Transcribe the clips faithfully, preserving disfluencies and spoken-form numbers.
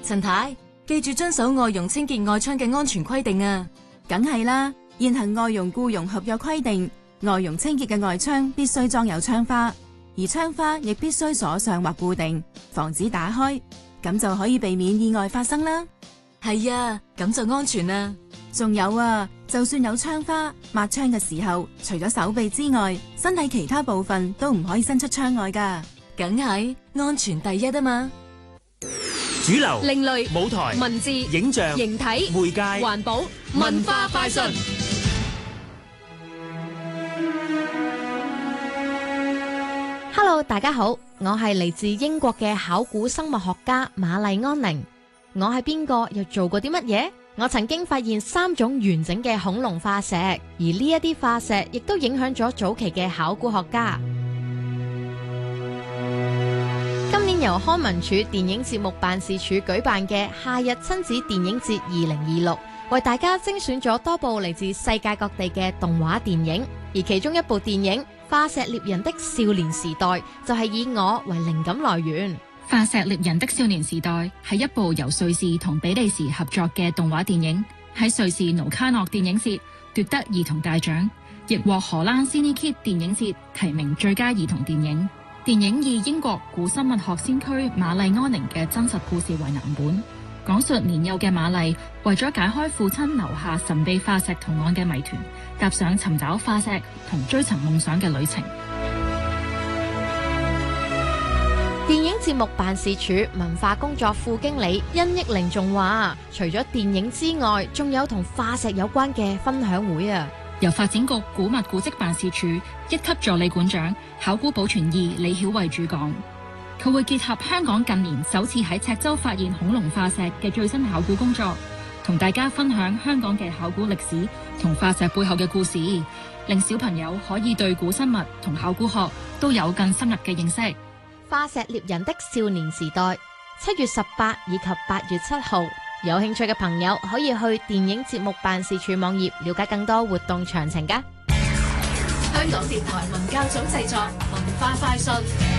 陳太，記住遵守外傭清潔外窗嘅安全規定啊！ 梗係啦，現行外傭僱傭合約規定，外傭清潔嘅外窗必須裝有窗花，而窗花亦必須鎖上或固定，防止打開，咁就可以避免意外發生啦。 係啊，咁就安全啦。 仲有啊，就算有窗花，抹窗嘅時候，除咗手臂之外，身體其他部分都唔可以伸出窗外噶。 梗係安全第一啊嘛！ 主流、 另類、 舞台、 文字、 影像、 形體、 媒介、 環保、文化快訊。 Hello， 大家好，我係嚟自英國嘅考古生物學家瑪麗安寧。我係邊個？又做過啲乜嘢？我曾經發現三種完整嘅恐龍化石，而呢一啲化石亦都影響咗早期嘅考古學家。今年由康文署電影節目辦事處舉辦嘅夏日親子電影節二零二六，為大家精選咗多部嚟自世界各地嘅動畫電影，而其中一部電影《化石獵人的少年時代》就係以我為靈感來源。 《化石獵人的少年時代》係一部由瑞士同比利時合作嘅動畫電影，喺瑞士盧卡諾電影節奪得兒童大獎，亦獲荷蘭 Cinekid 電影節提名最佳兒童電影。電影以英國古生物學先驅瑪麗安寧嘅真實故事為藍本，講述年幼嘅瑪麗為咗解開父親留下神秘化石圖案嘅謎團，踏上尋找化石同追尋夢想嘅旅程。 電影節目辦事處文化工作副經理殷憶玲仲話，除咗電影之外，仲有同化石有關嘅分享會啊！ 由發展局古物古蹟辦事處一級助理館長考古保存二李曉慧主講，佢會結合香港近年首次喺赤洲發現恐龍化石嘅最新考古工作，同大家分享香港嘅考古歷史同化石背後嘅故事，令小朋友可以對古生物同考古學都有更深入嘅認識。 化石獵人的少年時代，七月十八以及八月七號，有興趣嘅朋友可以去電影節目辦事處網頁了解更多活動詳情㗎。 香港電台文教組製作文化快訊。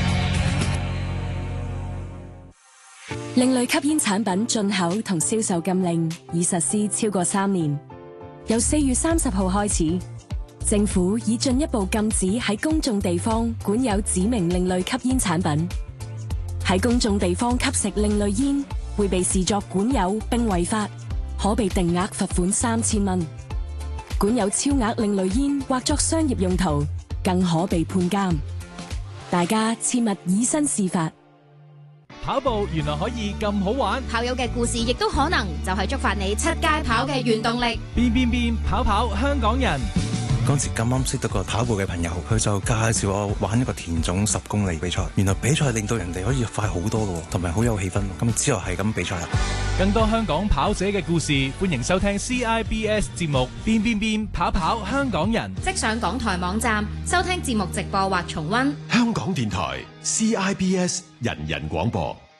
另類吸煙產品進口同銷售禁令已實施超過三年，由四月三十號開始，政府已進一步禁止喺公眾地方管有指明另類吸煙產品。喺公眾地方吸食另類煙會被視作管有並違法，可被定額罰款三千蚊。管有超額另類煙或作商業用途，更可被判監。大家切勿以身試法。 跑步原來可以咁好玩， 跑友嘅故事亦都可能就係觸發你出街跑嘅原動力。 變變變，跑跑香港人。 嗰時咁啱識到個跑步嘅朋友，佢就介紹我玩一個田總十公里比賽。原來比賽令到人哋可以快好多嘅，同埋好有氣氛。咁之後係咁比賽啦。 更多香港跑者嘅故事，歡迎收聽 C I B S 節目《變變變跑跑香港人》。 即上港台網站收聽節目直播或重溫。 香港電台 C I B S 人人廣播。